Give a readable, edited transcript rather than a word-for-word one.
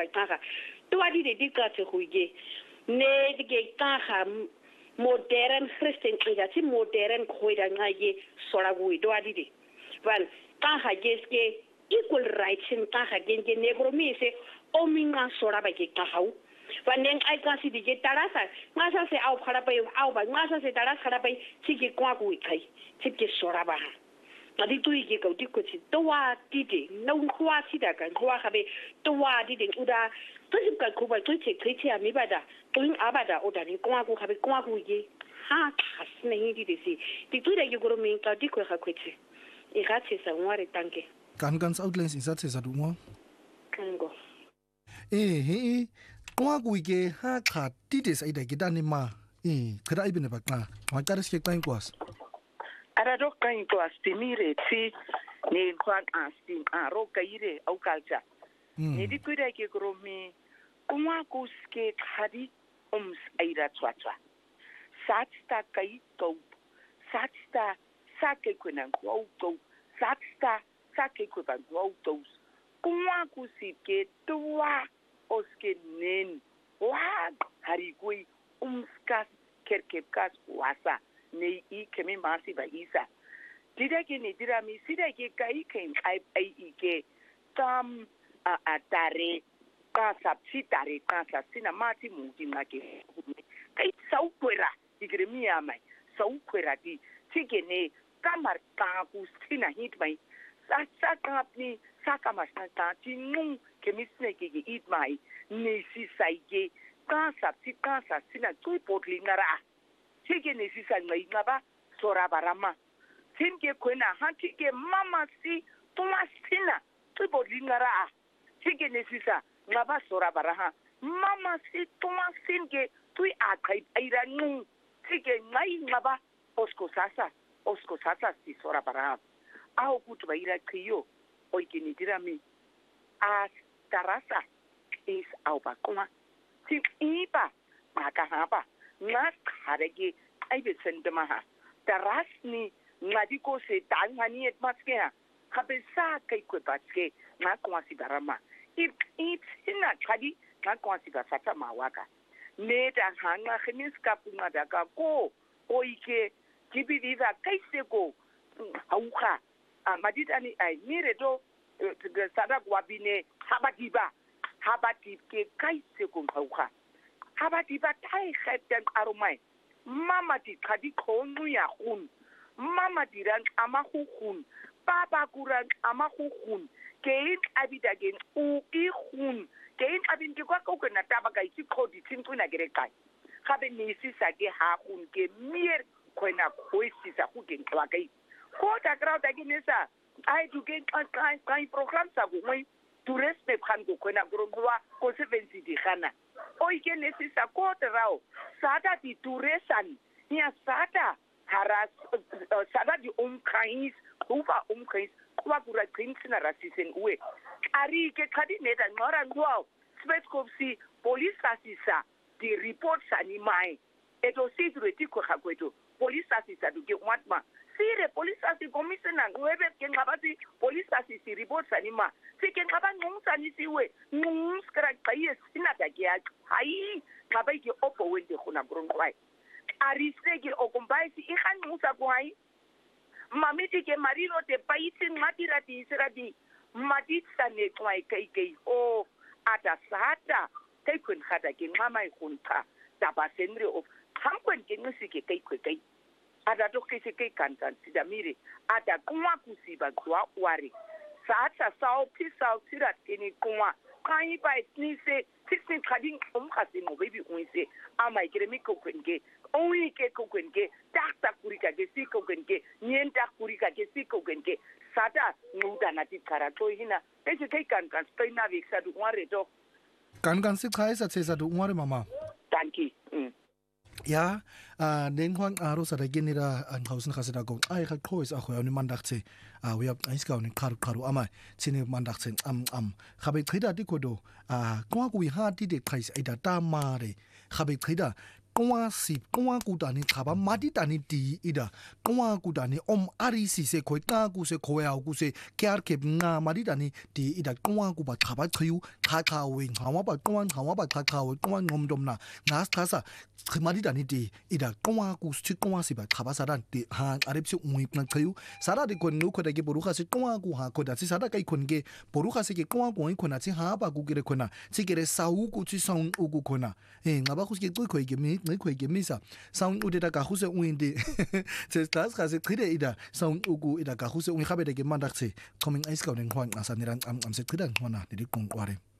wa tsaga twa di de ka se go ge ne ke ka modern Christian ga ti modern go da ngaye sola go do adide van ka ga ke equal rights in ka ga ke negro mi se o minga sola ba ke ka hau vaneng ai ka se di ke tarasa ngasa se au phara pa au ba ngasa se tarasa khara pa ti ke kwa go ikai ti ke sola ba na di tu ke ko ti ko ti to wa ti de no kwa ti da ka kwa ga be to wa di de uda to si ka ko ba to ti a mi ba da to in abada o da ni kwa go ga be kwa go ge ha khasne hi di si di tu de ke go mi ka di ko ga kwetse e ga tse sa ngware tanke kan outlines isa tse sa du mo kango he kwa go ge ha kha ti de sa ida ke da ni ma khara ibene ba ka wa ka re ke ka inkwas ara do ka inkwas ti mire ti ne kwan astin aro ka ire au kalcha ne di kuida ke go mi kwa go ske khadi aira tswatsa satsta kai to satsta sake kwena go to satsta sake kweba go to kwa go sike twa oske nen wa hari kui skas kerkepkas wasa ne I kemi masi ba isa dida ke ne dira mi sida ke kai ken ai ke tam atare ka sapsi tare ka sina mati muti ngake kai saukwera igremia mai saukwera di tigene kamar ka ku sina hit mai sa kapni sa kamar ta tinung kemisne ke it mai ne si saige ka sapsi ka sina tu potli ngara tigene si sa ngai ngaba sora barama tinke kwena hakike mama si tuma sina tu potli ngara tigene si sa ngaba sora baraha mama si tuma singe tui akai airanu tige ngai ngaba osko sasa si sora baraha au kutu baira kriyo oikini dirami as tarasa is au bakuma ti iba makahaba ngas harege aibe sendemaha tarasni ngadiko se tangani et maske ha kabesa kai kwebatske ngakwasi barama it ina kadi ngakwasi basata mawaka neta hanga khiniska punga daga ko oike kibidiza kaiseko hauka amaditani ai miredo sada gwabine habati ke kaiseko hauka habatiba tai khapten arumai mama di kadi khonu ya khun mama diran amakhun baba kuran amakhun kein abidagen u ikhun kein abin ke kwa ko na tabaka ikhodi tintuna gerekai gabe nisi sa ke ha khun ke mier khona khoisi sa go ke twakai go ta krauta ke nesa ai du ke kai program sa go moi tu respect khan go khona grongwa ko 70 di khana oi ke nesi sa ko trao sada di turesan ya sada haras sada di kais uba kais kwa kura krinsina rasisen uwe ari ke khadi neta ngora ngwa spetskopsi police asisa di report sani mai eto sidre ti ko khakweto police asisa duke watma sire police asisa commissioner ngwebe ke ngabati police asisa report sani ma sike ngaba ngumsani siwe ngumskra kaye sinata ke hai ngabai ke opo wende khona grongwai ari sege okombaisi ikhanmusa kwai mamiti ke marino te paiti matira ti isradi matitsa ne kwai kai o ata sata kai kun khata ke ngama ikhunta taba senre of hamkwen ke ngisike kai ada to ke se kai kan sidamire ada kuma kusiba kwa wari sata sao pisao tirat kini kuma kai bai ni se tisin khadin khasi mo baby unse ama ikiremi ko kwenke owi ke ko kwenke takta kurika ke si ko kwenke nienta kurika ke si ko kwenke sata nguda na tikara to hina pese kai kan spaina viksa du ware to kan si khaisa tsesa du ware mama danki ya nengwang aro sa regenera an hausen khasida go ai kha khois a khoya ni mandakse we have ice ka ni kharu ama chini mandakse khabe khida dikodo kwa ku ha ti de khais aida ta ma re khabe khida qwa si qwa kutani chaba madi tani di ida qwa kutani arisi se khoi ka ku se khoya ku se kyar ke nga madi tani di ida qwa ku ba chaba chiu kha we ngawa ba kha we qwa ngomdomna ngas khasa madi tani di ida qwa ku si qwa si ba chaba saran di ha arepsi ungui na chiu sara de kon nu khoda ke boruha se qwa ku ha khoda si sara kai kon ke boruha se ke qwa ku khona si ha ba ku ke khona si ke sau ku si song u ku khona ngaba ku ke khoi ke mi khoi ke misa sound u de da ka hu se uinde se das ga se khide ida sound u ku ida ka hu se ung khabe de ke mandak se coming ice ka nen khwan asa niran am se khidan khona de kong kware